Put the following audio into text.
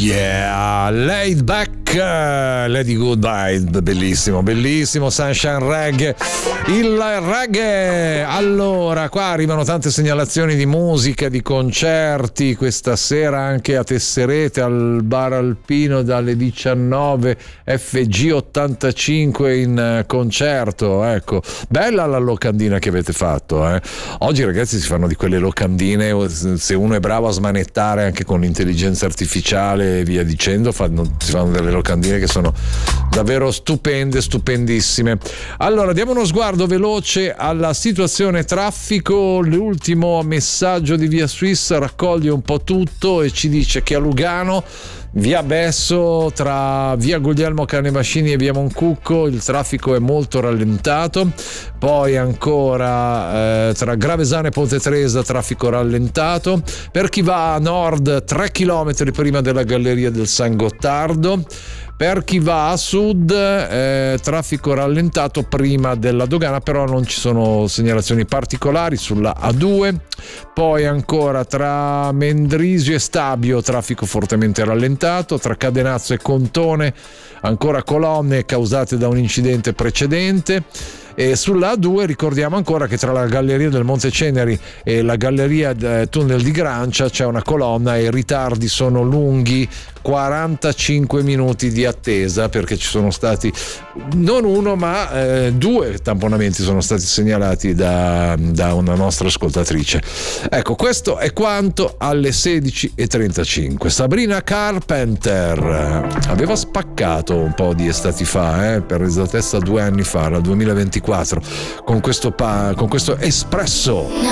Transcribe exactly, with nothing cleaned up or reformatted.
yeah, laid back, Lady Goodbye, bellissimo, bellissimo, Sunshine Reggae, il reggae. Allora, qua arrivano tante segnalazioni di musica, di concerti, questa sera anche a Tesserete al Bar Alpino dalle diciannove, F G ottantacinque in concerto, ecco, bella la locandina che avete fatto, eh. Oggi ragazzi si fanno di quelle locandine, se uno è bravo a smanettare anche con l'intelligenza artificiale e via dicendo, fanno, si fanno delle locandine che sono davvero stupende, stupendissime. Allora diamo uno sguardo veloce alla situazione traffico. L'ultimo messaggio di Via Swiss raccoglie un po' tutto e ci dice che a Lugano, via Besso, tra via Guglielmo Canevascini e via Moncucco il traffico è molto rallentato. Poi ancora eh, tra Gravesano e Ponte Tresa traffico rallentato. Per chi va a nord tre chilometri prima della galleria del San Gottardo. Per chi va a sud eh, traffico rallentato prima della dogana, però non ci sono segnalazioni particolari sulla A due. Poi ancora tra Mendrisio e Stabio traffico fortemente rallentato, tra Cadenazzo e Contone ancora colonne causate da un incidente precedente. E sulla A due ricordiamo ancora che tra la galleria del Monte Ceneri e la galleria del Tunnel di Grancia c'è una colonna e i ritardi sono lunghi, quarantacinque minuti di attesa, perché ci sono stati non uno ma eh, due tamponamenti sono stati segnalati da, da una nostra ascoltatrice. Ecco, questo è quanto alle sedici e trentacinque. Sabrina Carpenter aveva spaccato un po' di estati fa, eh, per esattezza due anni fa, nel duemilaventiquattro, con questo, pa- con questo Espresso.